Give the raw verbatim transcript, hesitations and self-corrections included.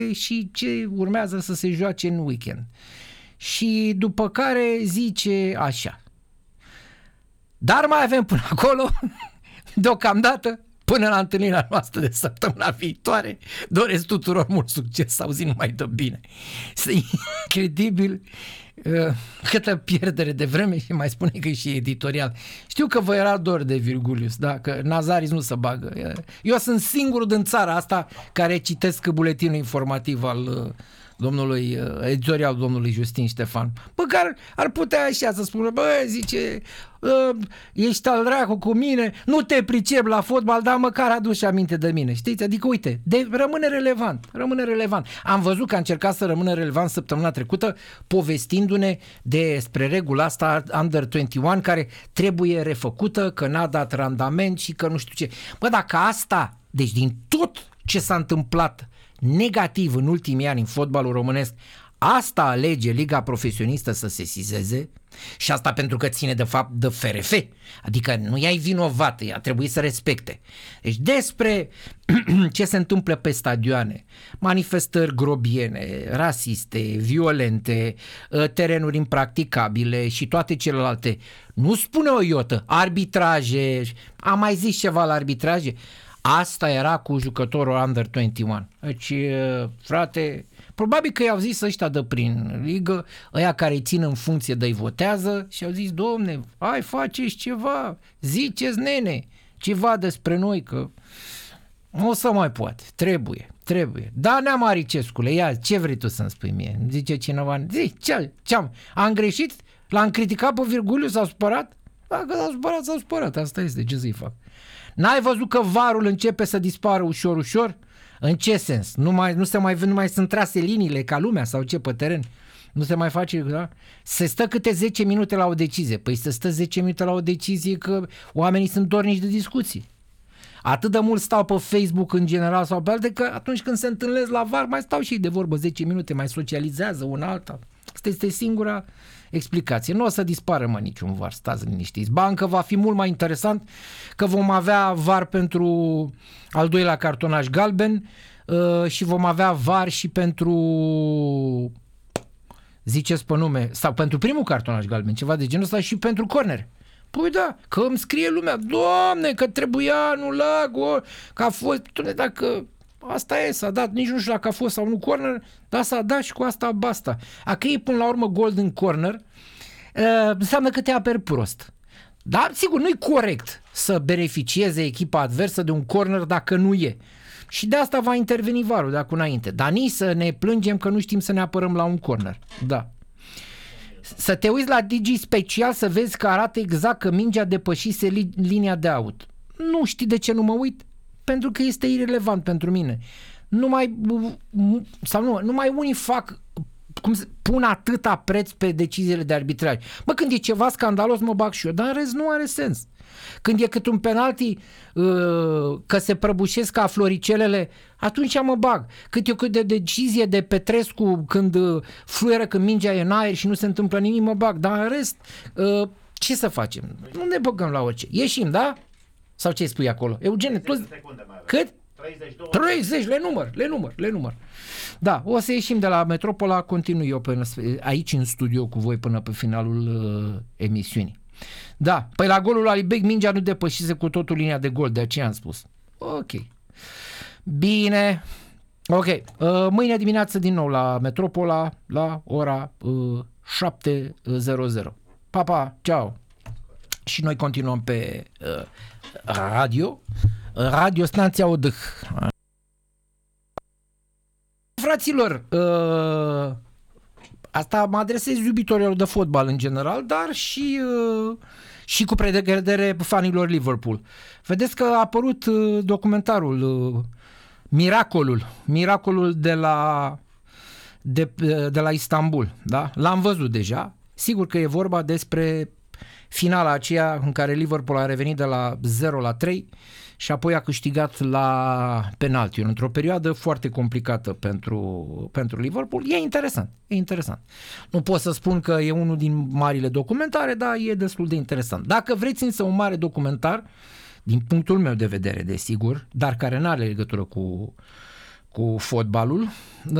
și ce urmează să se joace în weekend. Și după care zice așa: dar mai avem până acolo, deocamdată, până la întâlnirea noastră de săptămâna viitoare, doresc tuturor mult succes, să auzi numai de bine. Este incredibil uh, câtă pierdere de vreme, și mai spune că e și editorial. Știu că vă era dor de Virgulius, da? Că Nazaris nu se bagă. Eu sunt singurul din țara asta care citesc buletinul informativ al uh, domnului, editorial domnului Justin Ștefan, bă, care ar putea așa să spună: bă, zice, ești al dracu cu mine, nu te pricep la fotbal, dar măcar aduci aminte de mine, știți? Adică, uite, de, rămâne relevant, rămâne relevant. Am văzut că a încercat să rămână relevant săptămâna trecută, povestindu-ne despre regula asta Under douăzeci și unu, care trebuie refăcută, că n-a dat randament și că nu știu ce. Bă, dacă asta, deci din tot ce s-a întâmplat negativ în ultimii ani în fotbalul românesc, asta alege Liga Profesionistă să se sesizeze, și asta pentru că ține de fapt de F R F, adică nu i-ai vinovat, ea trebuie să respecte. Deci despre ce se întâmplă pe stadioane, manifestări grobiene, rasiste, violente, terenuri impracticabile și toate celelalte, nu spune o iotă, arbitraje, am mai zis ceva la arbitraje. Asta era cu jucătorul Under douăzeci și unu. Deci, frate, probabil că i-au zis ăștia de prin ligă, ăia care îi țin în funcție de-i votează, și au zis: domne, hai, faceți ceva, ziceți, nene, ceva despre noi, că o să mai poate, trebuie, trebuie. Da, Nea Maricescule, ia, ce vrei tu să-mi spui mie? Îmi zice cineva, zi, ce, ce-am, am greșit? L-am criticat pe Virguliu, s-a supărat? Dacă s-a supărat, s-a supărat, asta este, ce să-i fac? N-ai văzut că varul începe să dispară ușor, ușor? În ce sens? Nu mai, nu se mai, nu mai sunt trase liniile ca lumea sau ce pe teren? Nu se mai face, da? Se stă câte zece minute la o decizie. Păi se stă zece minute la o decizie că oamenii sunt dornici de discuții. Atât de mult stau pe Facebook în general sau pe alte, că atunci când se întâlnesc la var mai stau și ei de vorbă zece minute, mai socializează una alta. Asta este singura explicație. Nu o să dispară, mă, niciun var, stați liniștiți. Ba, încă va fi mult mai interesant că vom avea var pentru al doilea cartonaș galben uh, și vom avea var și pentru, ziceți pe nume, sau pentru primul cartonaș galben, ceva de genul ăsta, și pentru corner. Păi da, că îmi scrie lumea: Doamne, că trebuia anulat gol, că a fost, dacă asta e, s-a dat, nici nu știu dacă a fost sau nu corner, dar s-a dat și cu asta basta. A că ei până la urmă gol din corner, uh, înseamnă că te aperi prost. Dar sigur, nu-i corect să beneficieze echipa adversă de un corner dacă nu e. Și de asta va interveni varul de acum înainte. Dar nici să ne plângem că nu știm să ne apărăm la un corner. Da. Să te uiți la Digi Special să vezi că arată exact că mingea depășise li- linia de out. Nu știi de ce nu mă uit? Pentru că este irelevant pentru mine. Numai, sau nu, numai unii fac, cum se, pun atâta preț pe deciziile de arbitraj. Bă, când e ceva scandalos mă bag și eu, dar în rest nu are sens. Când e cât un penalti uh, că se prăbușesc ca floricelele, atunci mă bag. Cât e cât de decizie de Petrescu când uh, fluieră, când mingea e în aer și nu se întâmplă nimic, mă bag. Dar în rest, uh, ce să facem? Nu ne băgăm la orice. Ieșim, da? Sau ce spui acolo? Eugene, tu... Cât? treizeci, le număr, le număr, le număr. Da, o să ieșim de la Metropola, continui eu până, aici în studio cu voi până pe finalul uh, emisiunii. Da, păi la golul lui Bec mingea nu depășise cu totul linia de gol, de aceea am spus. Ok. Bine. Ok. Uh, mâine dimineață din nou la Metropola la ora uh, șapte zero zero. Pa, pa, ceau. Și noi continuăm pe uh, radio. Radio Stația Odâh. Fraților, uh, asta mă adresez iubitorilor de fotbal în general, dar și, uh, și cu pregădere fanilor Liverpool. Vedeți că a apărut uh, documentarul uh, Miracolul, Miracolul de la, de, de la Istanbul. Da? L-am văzut deja. Sigur că e vorba despre finala aceea în care Liverpool a revenit de la zero la trei și apoi a câștigat la penalti, într-o perioadă foarte complicată pentru, pentru Liverpool. E interesant, e interesant. Nu pot să spun că e unul din marile documentare, dar e destul de interesant. Dacă vreți însă un mare documentar, din punctul meu de vedere, desigur, dar care nu are legătură cu, cu fotbalul.